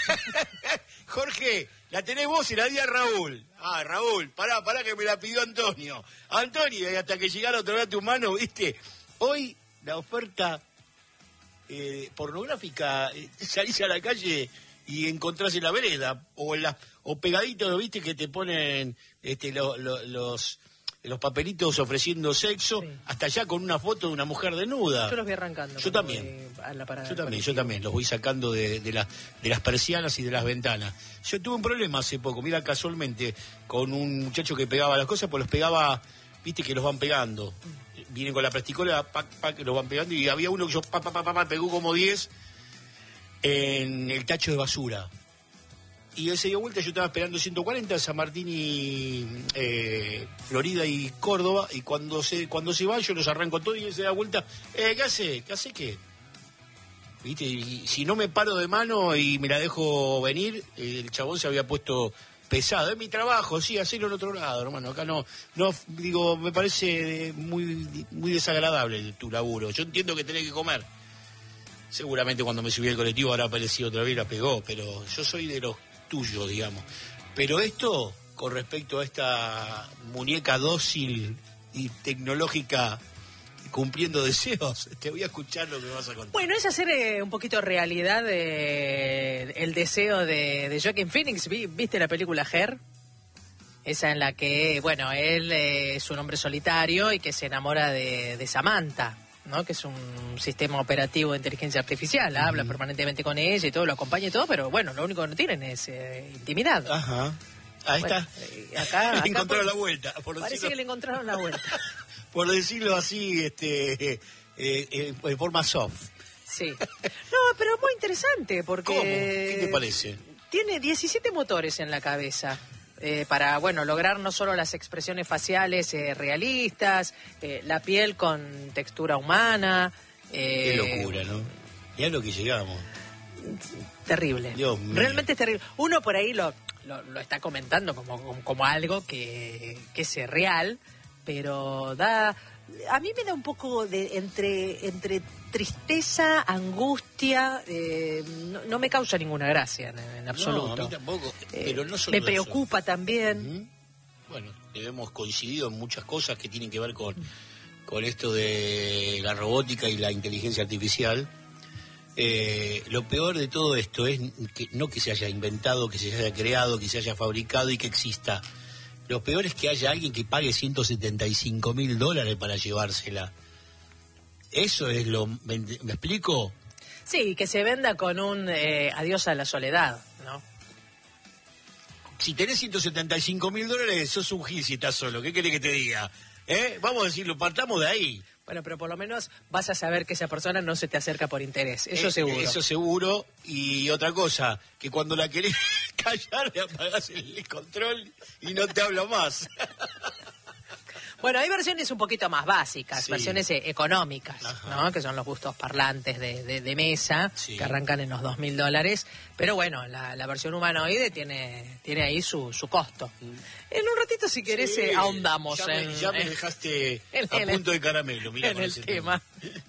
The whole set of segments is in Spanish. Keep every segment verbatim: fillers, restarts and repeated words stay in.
Jorge, la tenés vos y la di a Raúl. Ah, Raúl, pará, pará que me la pidió Antonio. Antonio, y hasta que llegara otra vez tu mano, ¿viste? Hoy la oferta eh, pornográfica, eh, salís a la calle y encontrás en la vereda, o en la, o pegaditos, ¿viste? Que te ponen este, lo, lo, los... los papelitos ofreciendo sexo, sí. Hasta allá con una foto de una mujer desnuda. Yo los voy arrancando. Yo también. A la parada yo también, yo también. Los voy sacando de, de, la, de las persianas y de las ventanas. Yo tuve un problema hace poco, mira, casualmente, con un muchacho que pegaba las cosas, pues los pegaba, viste que los van pegando. Mm. Vienen con la plasticola, pac, pac, los van pegando, y había uno que yo, pa, pa, pa, pa, pa, pegó como diez en el tacho de basura. Y él se dio vuelta, yo estaba esperando ciento cuarenta, San Martín y eh, Florida y Córdoba, y cuando se cuando se va yo los arranco todos y él se da vuelta, eh, ¿qué hace? ¿Qué hace qué? ¿Viste? Y si no me paro de mano y me la dejo venir, el chabón se había puesto pesado. Es mi trabajo, sí, hacerlo en otro lado, hermano. Acá no, no, digo, me parece muy, muy desagradable tu laburo. Yo entiendo que tenés que comer. Seguramente cuando me subí al colectivo habrá aparecido otra vez y la pegó, pero yo soy de los tuyo, digamos. Pero esto, con respecto a esta muñeca dócil y tecnológica cumpliendo deseos, te voy a escuchar lo que vas a contar. Bueno, es hacer eh, un poquito realidad eh, el deseo de, de Joaquin Phoenix. ¿Viste la película Her? Esa en la que, bueno, él eh, es un hombre solitario y que se enamora de, de Samantha, ¿no? Que es un sistema operativo de inteligencia artificial, uh-huh. Habla permanentemente con ella y todo, lo acompaña y todo, pero bueno, lo único que no tienen es eh, intimidad. Ajá. Ahí bueno, está. Eh, acá, le acá encontraron por, la vuelta. Por parece decirlo, que le encontraron la vuelta. Por decirlo así, este, eh, eh, en forma soft. Sí. No, pero muy interesante porque... ¿Cómo? ¿Qué te parece? Tiene diecisiete motores en la cabeza. Eh, para, bueno, lograr no solo las expresiones faciales eh, realistas, eh, la piel con textura humana. Eh, Qué locura, ¿no? Ya lo que llegamos. Terrible. Dios mío. Realmente es terrible. Uno por ahí lo, lo, lo está comentando como, como, como algo que, que es real, pero da... A mí me da un poco de entre entre tristeza, angustia, eh, no, no me causa ninguna gracia en, en absoluto. No, a mí tampoco, eh, pero no solo me preocupa eso. También. Uh-huh. Bueno, hemos coincidido en muchas cosas que tienen que ver con, con esto de la robótica y la inteligencia artificial. Eh, lo peor de todo esto es que no que se haya inventado, que se haya creado, que se haya fabricado y que exista. Lo peor es que haya alguien que pague ciento setenta y cinco mil dólares para llevársela. Eso es lo... ¿Me, me explico? Sí, que se venda con un eh, adiós a la soledad, ¿no? Si tenés ciento setenta y cinco mil dólares, sos un gil si estás solo. ¿Qué querés que te diga? ¿Eh? Vamos a decirlo, partamos de ahí. Bueno, pero por lo menos vas a saber que esa persona no se te acerca por interés. Eso eh, seguro. Eso seguro. Y otra cosa, que cuando la querés callar, le apagás el control y no te hablo más. Bueno, hay versiones un poquito más básicas, sí. Versiones eh, económicas, ajá, ¿no? Que son los gustos parlantes de, de, de mesa, sí, que arrancan en los dos mil dólares. Pero bueno, la, la versión humanoide tiene tiene ahí su, su costo. Mm. En un ratito, si querés, sí, eh, ahondamos. Ya me, en, ya me en, dejaste en, a en punto el, de caramelo. Mirá en el ese tema. tema.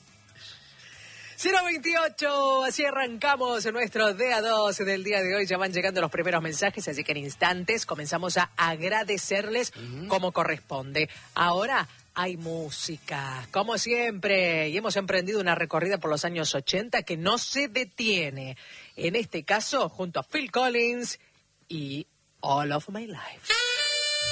cero veintiocho, así arrancamos nuestro D A dos del día de hoy. Ya van llegando los primeros mensajes, así que en instantes comenzamos a agradecerles uh-huh. como corresponde. Ahora hay música, como siempre, y hemos emprendido una recorrida por los años ochenta que no se detiene. En este caso, junto a Phil Collins y All of My Life.